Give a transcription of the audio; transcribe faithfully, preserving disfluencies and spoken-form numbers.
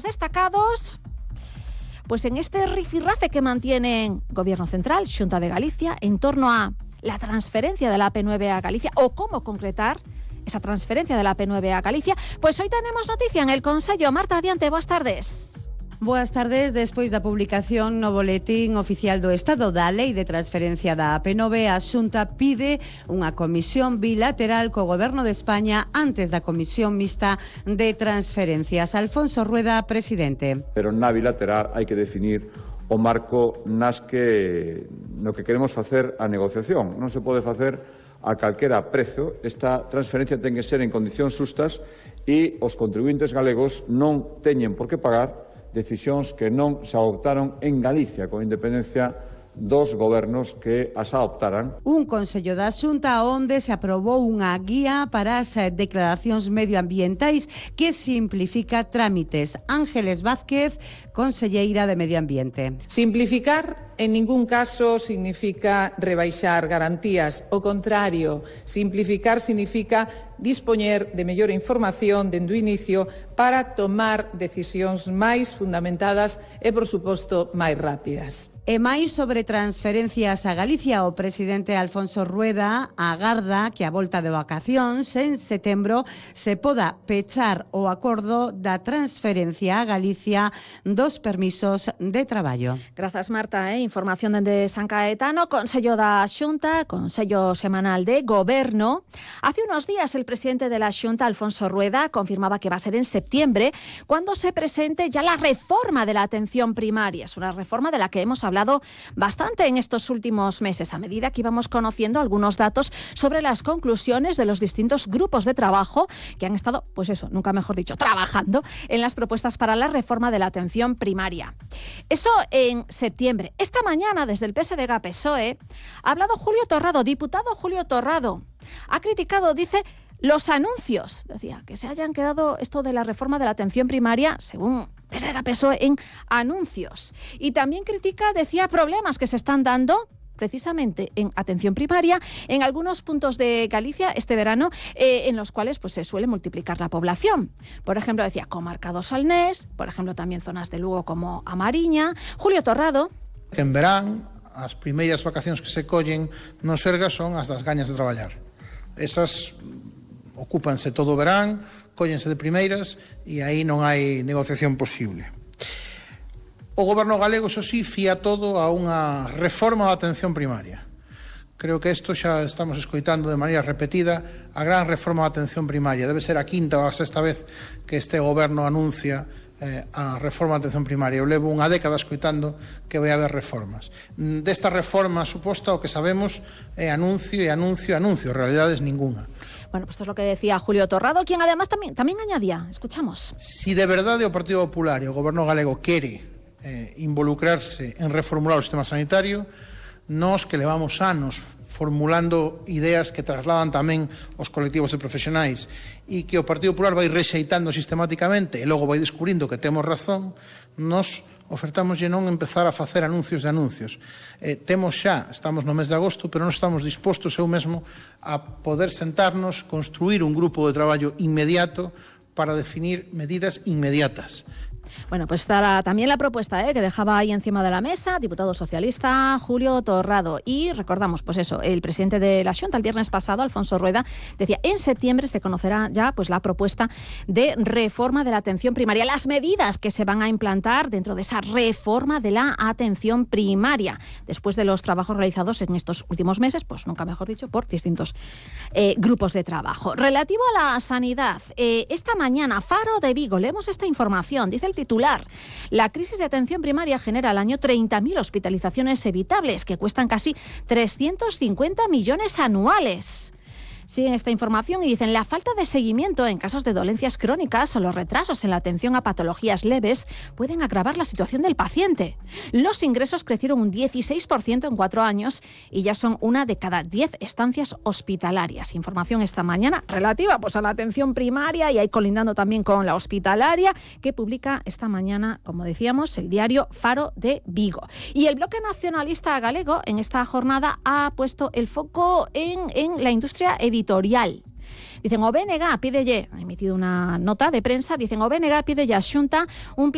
destacados pues en este rifirrafe que mantienen Gobierno Central, Xunta de Galicia, en torno a la transferencia de la A P nueve a Galicia o cómo concretar esa transferencia de la A P nueve a Galicia. Pues hoy tenemos noticia en el Consello. Marta, adiante, boas tardes. Boas tardes. Despois da publicación no Boletín Oficial do Estado da Lei de Transferencia da A P nove, a Xunta pide unha comisión bilateral co Goberno de España antes da Comisión Mixta de Transferencias. Alfonso Rueda, presidente. Pero na bilateral hai que definir o marco nas que no que queremos facer a negociación. Non se pode facer a calquera prezo. Esta transferencia ten que ser en condicións justas e os contribuintes galegos non teñen por que pagar decisións que non se adoptaron en Galicia, con independencia dos gobernos que as adoptaran. Un Consello da Xunta onde se aprobou unha guía para as declaracións medioambientais que simplifica trámites. Ángeles Vázquez, conselleira de Medio Ambiente. Simplificar en ningún caso significa rebaixar garantías, o contrario, simplificar significa dispoñer de mellor información dende o inicio para tomar decisións máis fundamentadas e, por suposto, máis rápidas. E máis sobre transferencias a Galicia, o presidente Alfonso Rueda agarda que a volta de vacacións en setembro se poda pechar o acordo da transferencia a Galicia dos permisos de traballo. Grazas, Marta. Eh? Información dende San Caetano, Consello da Xunta, Consello Semanal de Goberno. Hace unos días el presidente de la Xunta, Alfonso Rueda, confirmaba que va a ser en septiembre cuando se presente ya la reforma de la atención primaria. Es una reforma de la que hemos hablado bastante en estos últimos meses, a medida que íbamos conociendo algunos datos sobre las conclusiones de los distintos grupos de trabajo que han estado, pues eso, nunca mejor dicho, trabajando en las propuestas para la reforma de la atención primaria. Eso en septiembre. Esta mañana, desde el P S D G-P S O E, ha hablado Julio Torrado, diputado Julio Torrado. Ha criticado, dice, los anuncios, decía, que se hayan quedado esto de la reforma de la atención primaria, según P S D G-P S O E, en anuncios. Y también critica, decía, problemas que se están dando precisamente en atención primaria en algunos puntos de Galicia este verano, eh, en los cuales pues, se suele multiplicar la población. Por ejemplo, decía, comarca do Salnés, por ejemplo, también zonas de Lugo como a Mariña. Julio Torrado. En verán, as primeiras vacacións que se collen no Sergas son as das gañas de traballar. Esas ocúpanse todo o verán, cóllense de primeiras e aí non hai negociación posible. O goberno galego, iso sí, fía todo a unha reforma da atención primaria. Creo que isto xa estamos escoitando de maneira repetida, a gran reforma da atención primaria. Debe ser a quinta ou a sexta vez que este goberno anuncia eh, a reforma da atención primaria. Eu levo unha década escoitando que vai haber reformas. Desta reforma suposta, o que sabemos é anuncio e anuncio e anuncio, realidades ninguna. Bueno, pues esto es lo que decía Julio Torrado, quien además también, también añadía, escuchamos. Si de verdade o Partido Popular e o Goberno galego quere eh, involucrarse en reformular o sistema sanitario, nós que levamos anos formulando ideas que trasladan tamén os colectivos de profesionais e que o Partido Popular vai rexeitando sistemáticamente e logo vai descubrindo que temos razón, nós ofertamos non empezar a facer anuncios de anuncios. Eh, temos xa, estamos no mes de agosto, pero non estamos dispostos eu mesmo a poder sentarnos, construir un grupo de traballo inmediato para definir medidas inmediatas. Bueno, pues estará también la propuesta ¿eh? que dejaba ahí encima de la mesa, diputado socialista Julio Torrado. Y recordamos, pues eso, el presidente de la Xunta el viernes pasado, Alfonso Rueda, decía, en septiembre se conocerá ya pues la propuesta de reforma de la atención primaria, las medidas que se van a implantar dentro de esa reforma de la atención primaria, después de los trabajos realizados en estos últimos meses, pues nunca mejor dicho, por distintos eh, grupos de trabajo. Relativo a la sanidad, eh, esta mañana, Faro de Vigo, leemos esta información, dice el titular. La crisis de atención primaria genera al año treinta mil hospitalizaciones evitables que cuestan casi trescientos cincuenta millones anuales. Siguen esta información y dicen la falta de seguimiento en casos de dolencias crónicas o los retrasos en la atención a patologías leves pueden agravar la situación del paciente. Los ingresos crecieron un dieciséis por ciento en cuatro años y ya son una de cada diez estancias hospitalarias. Información esta mañana relativa pues, a la atención primaria y ahí colindando también con la hospitalaria que publica esta mañana, como decíamos, el diario Faro de Vigo. Y el Bloque Nacionalista Galego en esta jornada ha puesto el foco en, en la industria editorial. editorial. Dicen, o B N G pídelle, ha emitido una nota de prensa, dicen, o B N G pídelle a Xunta un